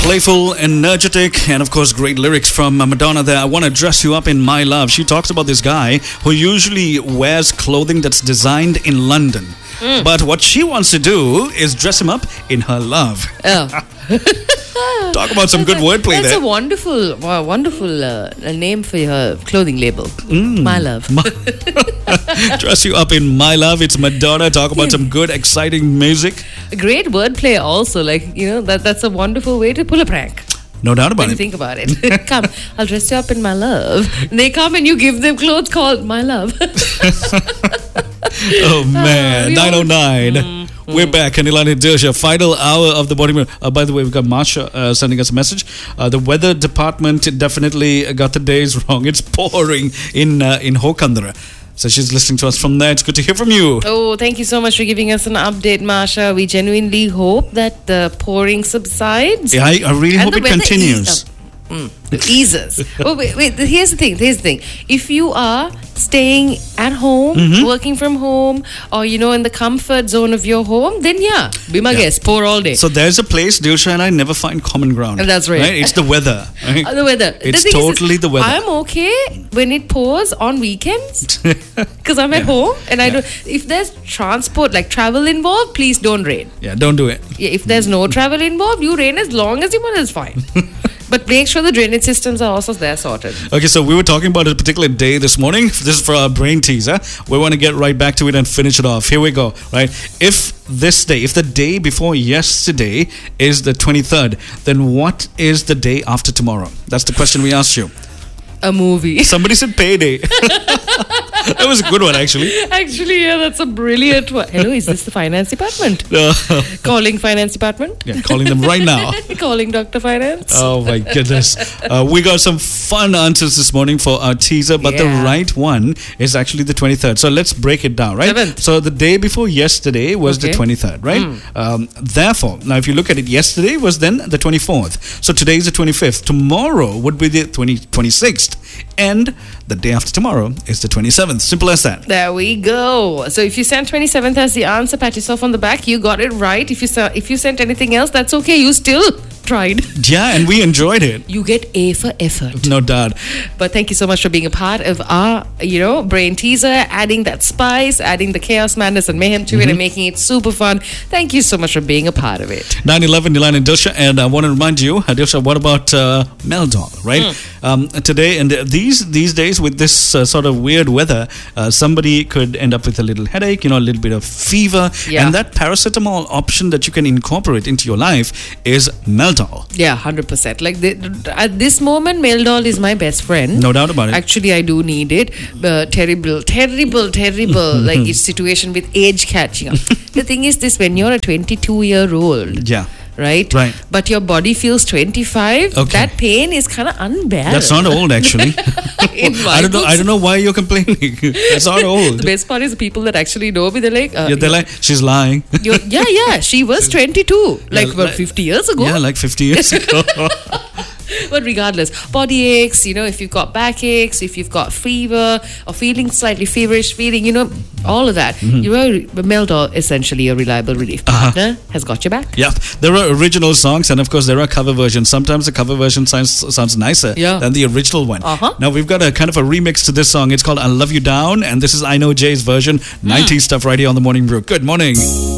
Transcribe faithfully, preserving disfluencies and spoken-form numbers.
Playful, energetic, and of course great lyrics from Madonna there. I want to dress you up in my love. She talks about this guy who usually wears clothing that's designed in London. Mm. But what she wants to do is dress him up in her love. Oh. Talk about some good wordplay That's there. a wonderful, wow, wonderful uh, name for your clothing label. Mm. My love. Dress you up in my love. It's Madonna. Talk about some good, exciting music. Great wordplay also. Like, you know, that that's a wonderful way to pull a prank. No doubt about when it. You think about it. Come, I'll dress you up in my love. And they come and you give them clothes called my love. Oh man, uh, nine oh nine. Mm, We're mm. back. Kanilani Dilsha, final hour of the Morning Mirror. Uh, by the way, we've got Marsha uh, sending us a message. Uh, the weather department definitely got the days wrong. It's pouring in uh, in Hokandra. So she's listening to us from there. It's good to hear from you. Oh, thank you so much for giving us an update, Marsha. We genuinely hope that the pouring subsides. Yeah, I, I really hope it continues. E- uh, mm, eases. Oh, wait, wait. Here's the thing. Here's the thing. If you are staying at home, mm-hmm. working from home, or, you know, in the comfort zone of your home, then yeah, be my yeah. guest. Pour all day. So there's a place Dilsha and I never find common ground. And that's right. right? It's the weather. Right? Uh, the weather. It's the totally is, the weather. I'm okay when it pours on weekends because I'm at yeah. home and I yeah. don't. If there's transport, like travel involved, please don't rain. Yeah, don't do it. Yeah, if there's no travel involved, you rain as long as you want. It's fine. But make sure the drainage systems are also there sorted. Okay, so we were talking about a particular day this morning. This is for our brain teaser. We want to get right back to it and finish it off. Here we go, right? If this day, if the day before yesterday is the twenty-third, then what is the day after tomorrow? That's the question we asked you. A movie. Somebody said payday. That was a good one, actually. Actually, yeah, that's a brilliant one. Hello, is this the finance department? No. Calling finance department? Yeah, calling them right now. Calling Doctor Finance. Oh, my goodness. Uh, we got some fun answers this morning for our teaser, but yeah. the right one is actually the twenty-third. So let's break it down, right? seventh. So the day before yesterday was okay. the twenty-third, right? Mm. Um, therefore, now if you look at it, yesterday was then the twenty-fourth. So today is the twenty-fifth. Tomorrow would be the twenty, twenty-sixth. And the day after tomorrow is the twenty-seventh. Simple as that. There we go. So if you sent twenty-seventh as the answer, pat yourself on the back. You got it right. If you if you sent anything else, that's okay. You still tried. Yeah, and we enjoyed it. You get A for effort. No doubt. But thank you so much for being a part of our, you know, brain teaser, adding that spice, adding the chaos, madness, and mayhem to mm-hmm. it, and making it super fun. Thank you so much for being a part of it. nine eleven, Nilan and Dilsha, and I want to remind you, Dilsha, what about uh, Meldol, right? Mm. Um, today, and these these days, with this uh, sort of weird weather, uh, somebody could end up with a little headache, you know, a little bit of fever, yeah. and that paracetamol option that you can incorporate into your life is Meldol. Yeah, one hundred percent. Like the, at this moment, Meldol is my best friend. No doubt about it. Actually, I do need it. Uh, terrible, terrible, terrible. Like it's situation with age catching up. The thing is this: when you're a twenty-two-year-old, yeah. Right? Right. But your body feels twenty-five. Okay. That pain is kind of unbearable. That's not old, actually. I don't know. I don't know why you're complaining. That's not old. The best part is the people that actually know me. They're like, uh, yeah, they're like, she's lying. yeah, yeah. She was twenty-two, like yeah, about like, fifty years ago. Yeah, like fifty years ago. But regardless, body aches, you know, if you've got back aches, if you've got fever or feeling slightly feverish, feeling, you know, all of that, mm-hmm. you are Meldol, essentially a reliable relief partner, uh-huh. has got your back. Yeah, there are original songs and of course there are cover versions. Sometimes the cover version sounds sounds nicer yeah. than the original one. Uh-huh. Now we've got a kind of a remix to this song. It's called "I Love You Down" and this is I Know Jay's version. Mm. nineties stuff right here on the Morning Brew. Good morning.